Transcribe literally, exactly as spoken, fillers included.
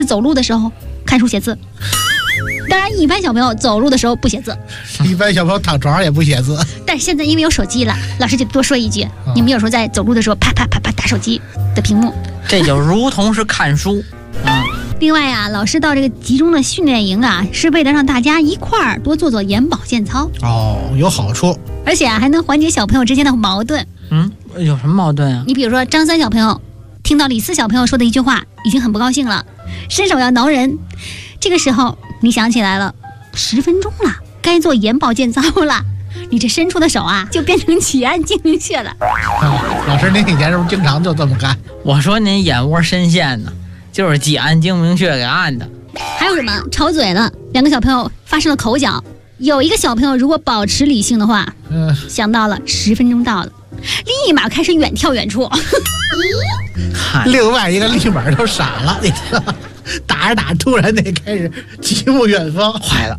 走路的时候看书写字。当然，一般小朋友走路的时候不写字， 一般小朋友躺床上也不写字。 但是现在因为有手机了，老师就多说一句：哦、你们有时候在走路的时候啪啪啪啪打手机的屏幕， 这就如同是看书。嗯。 另外啊，老师到这个集中的训练营啊，是为了让大家一块儿多做做眼保健操。 哦，有好处。 而且啊，还能缓解小朋友之间的矛盾。 嗯，有什么矛盾啊？ 你比如说，张三小朋友听到李四小朋友说的一句话，已经很不高兴了，伸手要挠人。这个时候，你想起来了，十分钟了，该做眼保健操了。你这伸出的手啊，就变成挤按睛明穴了。 嗯、老师，您以前是不是经常就这么干？ 我说您眼窝深陷呢，就是挤按睛明穴给按的。 还有什么？吵嘴了，两个小朋友发生了口角。有一个小朋友如果保持理性的话，嗯，想到了十分钟到了，立马开始远跳远处。 另外一个立马就傻了，你知道，打着打着突然得开始极目远方， 坏了。